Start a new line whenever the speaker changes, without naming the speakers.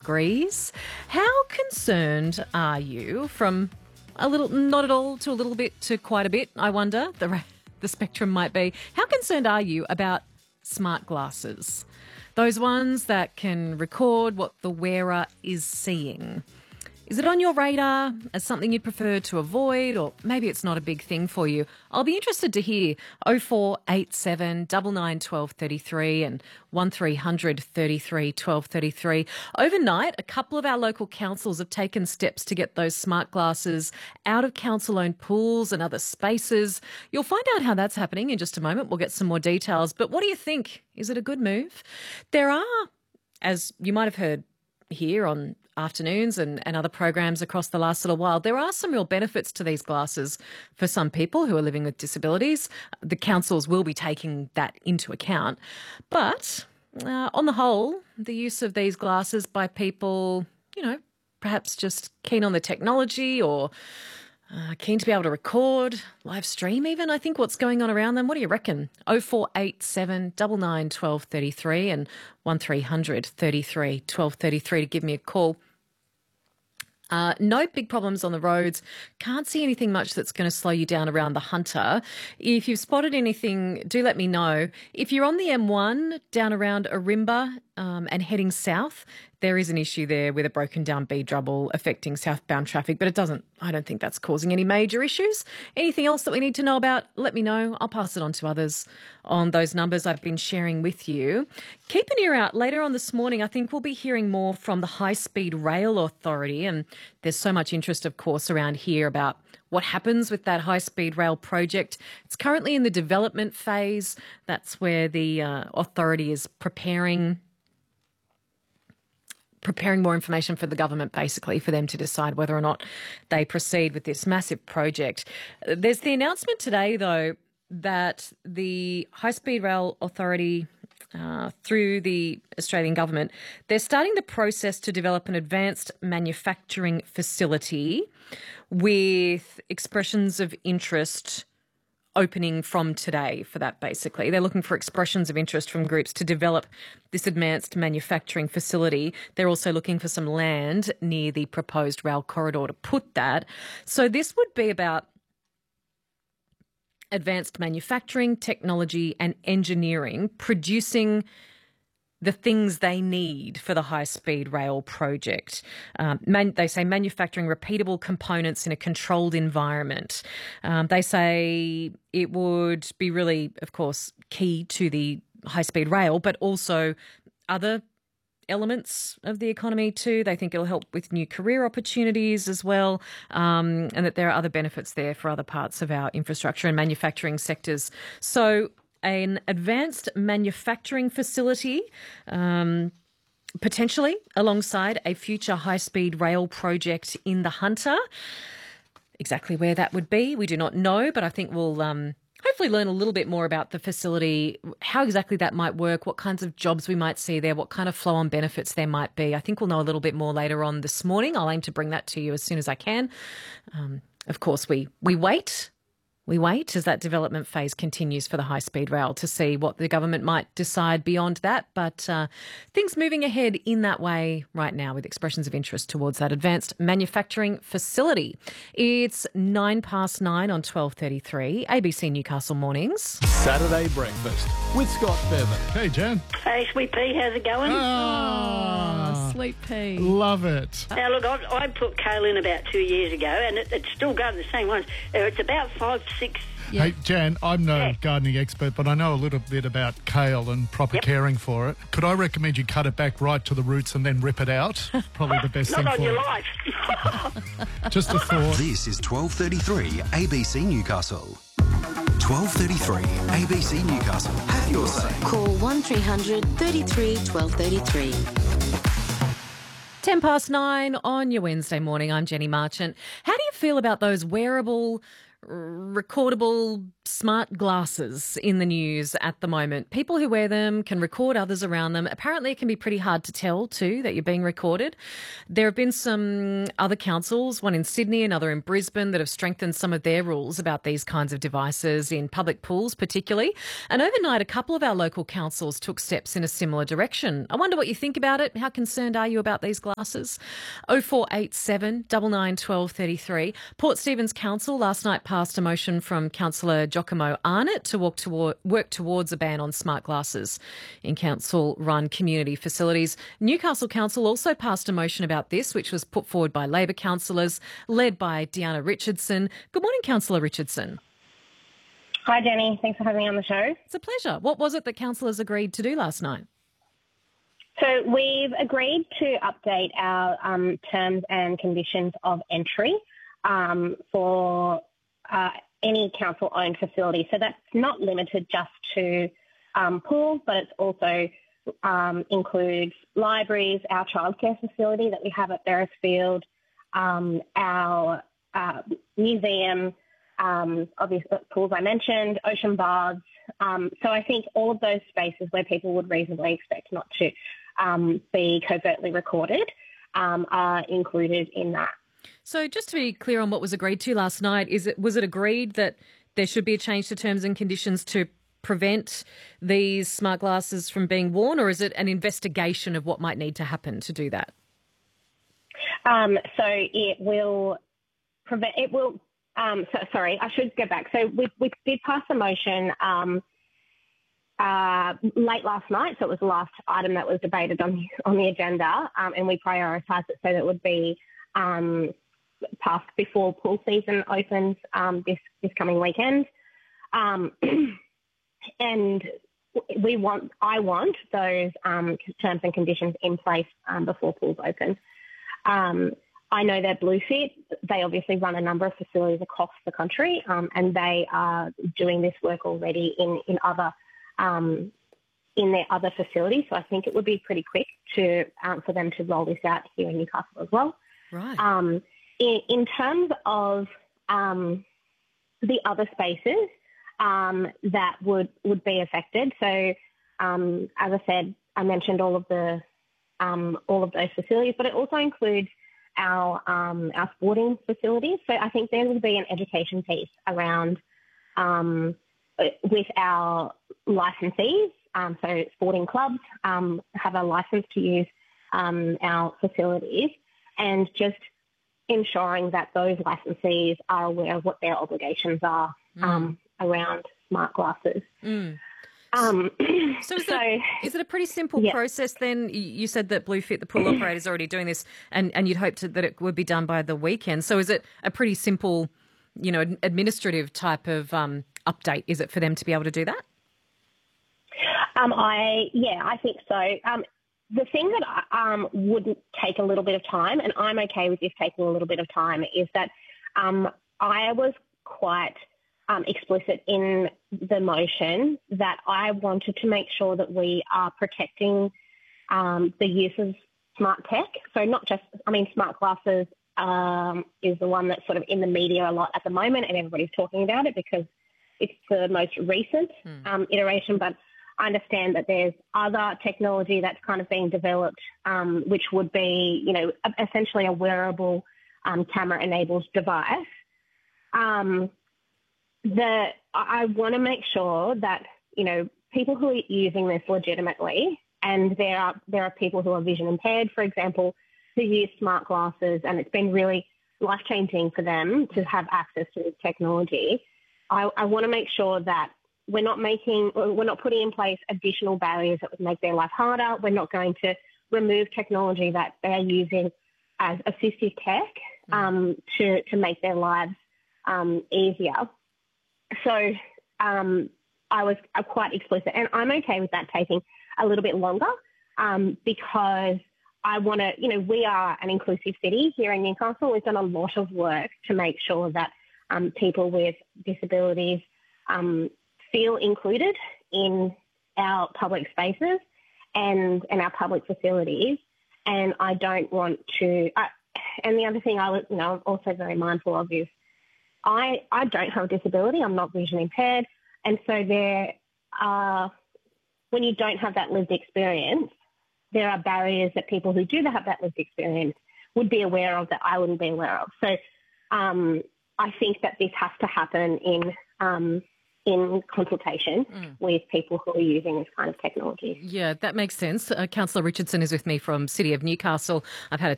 degrees. How concerned are you from a little, not at all, to a little bit to quite a bit, I wonder, the spectrum might be. How concerned are you about smart glasses? Those ones that can record what the wearer is seeing. Is it on your radar as something you'd prefer to avoid, or maybe it's not a big thing for you? I'll be interested to hear 0487 99 12 33 and 1300 33 12 33. Overnight, a couple of our local councils have taken steps to get those smart glasses out of council-owned pools and other spaces. You'll find out how that's happening in just a moment. We'll get some more details. But what do you think? Is it a good move? There are, as you might have heard here on afternoons and other programs across the last little while, there are some real benefits to these glasses for some people who are living with disabilities. The councils will be taking that into account. But on the whole, the use of these glasses by people, perhaps just keen on the technology or keen to be able to record, live stream even, I think, what's going on around them. What do you reckon? 0487 99 12 33 and 1300 33 12 33 to give me a call. No big problems on the roads. Can't see anything much that's going to slow you down around the Hunter. If you've spotted anything, do let me know. If you're on the M1 down around Arimba and heading south, there is an issue there with a broken down B-double affecting southbound traffic, but I don't think that's causing any major issues. Anything else that we need to know about, let me know. I'll pass it on to others on those numbers I've been sharing with you. Keep an ear out. Later on this morning, I think we'll be hearing more from the High Speed Rail Authority, and there's so much interest, of course, around here about what happens with that high-speed rail project. It's currently in the development phase. That's where the authority is preparing more information for the government, basically, for them to decide whether or not they proceed with this massive project. There's the announcement today, though, that the High Speed Rail Authority, through the Australian government, they're starting the process to develop an advanced manufacturing facility with expressions of interest opening from today for that, basically. They're looking for expressions of interest from groups to develop this advanced manufacturing facility. They're also looking for some land near the proposed rail corridor to put that. So this would be about advanced manufacturing, technology and engineering, producing the things they need for the high-speed rail project. They say manufacturing repeatable components in a controlled environment. They say it would be really, of course, key to the high-speed rail, but also other elements of the economy too. They think it'll help with new career opportunities as well, and that there are other benefits there for other parts of our infrastructure and manufacturing sectors. So an advanced manufacturing facility, potentially alongside a future high-speed rail project in the Hunter. Exactly where that would be, we do not know, but I think we'll hopefully learn a little bit more about the facility, how exactly that might work, what kinds of jobs we might see there, what kind of flow-on benefits there might be. I think we'll know a little bit more later on this morning. I'll aim to bring that to you as soon as I can. Of course, we wait. We wait as that development phase continues for the high-speed rail to see what the government might decide beyond that. But things moving ahead in that way right now with expressions of interest towards that advanced manufacturing facility. It's 9 past 9 on 12:33, ABC Newcastle Mornings.
Saturday breakfast with Scott Bevan. Hey, Jan.
Hey, Sweet Pea, how's it going?
Oh, Sweet Pea.
Love it.
Now, look, I put kale in about 2 years ago, and it's still going the same ones. It's about 5, 6.
Yeah.
Hey, Jan, I'm no gardening expert, but I know a little bit about kale and proper caring for it. Could I recommend you cut it back right to the roots and then rip it out? Probably the best thing
Not
for
on your
it.
life.
Just a thought.
This is 12:33 ABC Newcastle. 12:33 ABC Newcastle. Have your say.
Call 1300 33 1233.
10 past 9 on your Wednesday morning. I'm Jenny Marchant. How do you feel about those wearable recordable smart glasses in the news at the moment. People who wear them can record others around them. Apparently, it can be pretty hard to tell, too, that you're being recorded. There have been some other councils, one in Sydney, another in Brisbane, that have strengthened some of their rules about these kinds of devices in public pools particularly. And overnight, a couple of our local councils took steps in a similar direction. I wonder what you think about it. How concerned are you about these glasses? 0487 99 12 33. Port Stephens Council last night passed a motion from Councillor Giacomo Arnott to work towards a ban on smart glasses in council-run community facilities. Newcastle Council also passed a motion about this, which was put forward by Labor councillors, led by Deanna Richardson. Good morning, Councillor Richardson.
Hi, Jenny. Thanks for having me on the show.
It's a pleasure. What was it that councillors agreed to do last night?
So we've agreed to update our terms and conditions of entry for any council-owned facility. So that's not limited just to pools, but it's also includes libraries, our childcare facility that we have at Beresfield, our museum, obviously pools I mentioned, ocean baths. So I think all of those spaces where people would reasonably expect not to be covertly recorded are included in that.
So just to be clear on what was agreed to last night, was it agreed that there should be a change to terms and conditions to prevent these smart glasses from being worn, or is it an investigation of what might need to happen to do that?
So it will prevent. It will. Sorry, I should go back. So we did pass a motion late last night, so it was the last item that was debated on the agenda, and we prioritised it so that it would be passed before pool season opens this coming weekend. And I want those terms and conditions in place before pools open. I know that Bluefit, they obviously run a number of facilities across the country, and they are doing this work already in their other facilities. So I think it would be pretty quick for them to roll this out here in Newcastle as well.
Right.
In terms of the other spaces that would be affected, so as I said, I mentioned all of those facilities, but it also includes our sporting facilities. So I think there will be an education piece around with our licensees. So sporting clubs have a license to use our facilities, and just ensuring that those licensees are aware of what their obligations are around smart glasses.
So is it a pretty simple process then? You said that Bluefit, the pool operator, is already doing this, and you'd hoped that it would be done by the weekend. So is it a pretty simple, administrative type of update? Is it for them to be able to do that?
I think so. The thing that would take a little bit of time, and I'm okay with this taking a little bit of time, is that I was quite explicit in the motion that I wanted to make sure that we are protecting the use of smart tech. So not just, smart glasses is the one that's sort of in the media a lot at the moment, and everybody's talking about it because it's the most recent iteration, but I understand that there's other technology that's kind of being developed, which would be, essentially a wearable camera-enabled device. I want to make sure that, people who are using this legitimately, and there are people who are vision impaired, for example, who use smart glasses, and it's been really life-changing for them to have access to this technology. I want to make sure that we're not putting in place additional barriers that would make their life harder. We're not going to remove technology that they're using as assistive tech to make their lives easier. So I was quite explicit, and I'm okay with that taking a little bit longer because I want to, we are an inclusive city here in Newcastle. We've done a lot of work to make sure that people with disabilities feel included in our public spaces and our public facilities. And I don't want to. And the other thing I'm also very mindful of is I don't have a disability. I'm not vision impaired. And so there are, when you don't have that lived experience, there are barriers that people who do have that lived experience would be aware of that I wouldn't be aware of. So I think that this has to happen in consultation with people who are using this kind of technology.
Yeah, that makes sense. Councillor Richardson is with me from City of Newcastle. I've had a